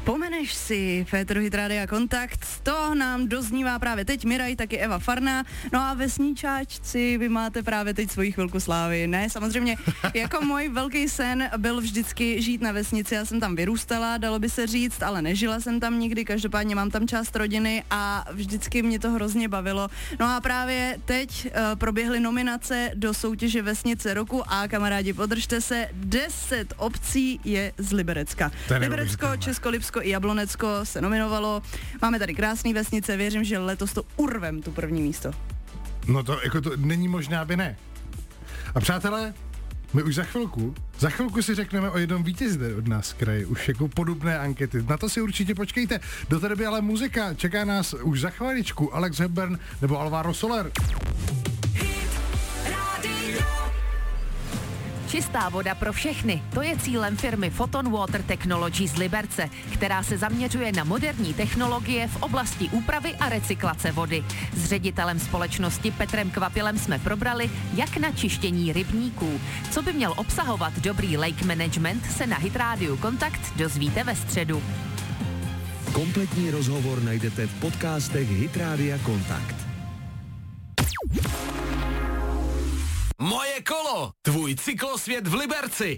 Vzpomeneš si, Féteru Hit Rádia Kontakt, to nám doznívá právě teď Miraj, taky Eva Farná, no a vesničáčci, vy máte právě teď svoji chvilku slávy, ne, samozřejmě, jako můj velký sen byl vždycky žít na vesnici, já jsem tam vyrůstala, dalo by se říct, ale nežila jsem tam nikdy, každopádně mám tam část rodiny a vždycky mě to hrozně bavilo. No a právě teď proběhly nominace do soutěže Vesnice roku a kamarádi, podržte se, 10 obcí je z Liberecka. Liberecko, Českolipsko i Jablonecko se nominovalo. Máme tady krásný vesnice, věřím, že letos to urvem tu první místo. No to jako to není možná, aby ne. A přátelé, my už za chvilku si řekneme o jednom vítězi od nás z kraje, už jako podobné ankety. Na to si určitě počkejte. Do té doby ale muzika, čeká nás už za chviličku Alex Hepburn nebo Alvaro Soler. Čistá voda pro všechny, to je cílem firmy Photon Water Technology z Liberce, která se zaměřuje na moderní technologie v oblasti úpravy a recyklace vody. S ředitelem společnosti Petrem Kvapilem jsme probrali, jak na čištění rybníků. Co by měl obsahovat dobrý lake management, se na Hit Rádiu Kontakt dozvíte ve středu. Kompletní rozhovor najdete v podcastech Hit Rádia Kontakt. Moje kolo, tvůj cyklosvět v Liberci.